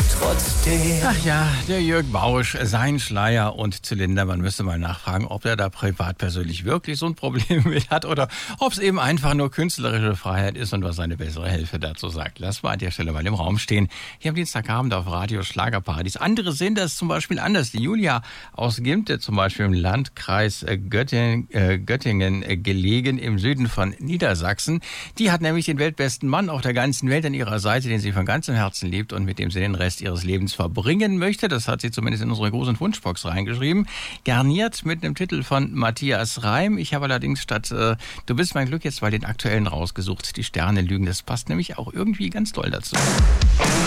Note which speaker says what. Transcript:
Speaker 1: trotzdem.
Speaker 2: Ach ja, der Jörg Bausch, sein Schleier und Zylinder. Man müsste mal nachfragen, ob er da privat persönlich wirklich so ein Problem mit hat oder ob es eben einfach nur künstlerische Freiheit ist und was seine bessere Hälfte dazu sagt. Lass mal an der Stelle mal im Raum stehen. Hier am Dienstagabend auf Radio Schlagerparadies. Andere sehen das zum Beispiel anders. Die Julia aus Gimte, zum Beispiel im Landkreis Göttingen gelegen, im Süden von Niedersachsen. Die hat nämlich den weltbesten Mann auf der ganzen Welt an ihrer Seite, den sie von ganzem Herzen liebt und mit dem sie den Rest ihres Lebens verbringen möchte. Das hat sie zumindest in unsere großen Wunschbox reingeschrieben. Garniert mit einem Titel von Matthias Reim. Ich habe allerdings statt Du bist mein Glück jetzt mal den aktuellen rausgesucht. Die Sterne lügen. Das passt nämlich auch irgendwie ganz doll dazu.